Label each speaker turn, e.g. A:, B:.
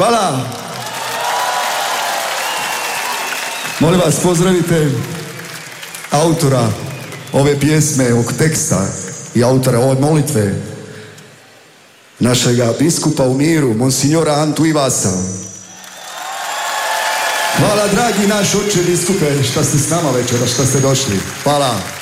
A: Hvala. Molim vas, pozdravite autora ove pjesme, ovog teksta i autora ove molitve, našega biskupa u miru, monsignora Antu Ivasa. Hvala, dragi naš oče biskupe, što ste s nama večera, što ste došli. Hvala.